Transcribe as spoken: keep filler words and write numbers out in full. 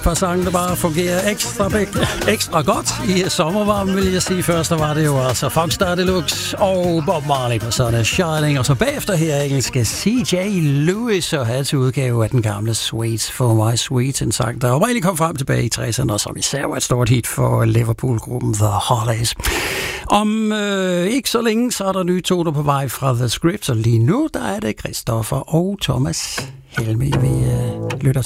par sange, der bare fungerer ekstra, ekstra godt i sommervarmen, vil jeg sige. Først der var det jo altså Funkstar Deluxe og Bob Marley på sådan Shining, og så bagefter her engelske C J Lewis og hans udgave af den gamle Sweet for My Sweet, en sang, der oprindeligt kom frem tilbage i tresserne, og som især var et stort hit for Liverpool-gruppen The Hollies. Om øh, ikke så længe, så er der nye toner på vej fra The Script, og lige nu, der er det Christoffer og Thomas Helmi, vi øh, lytter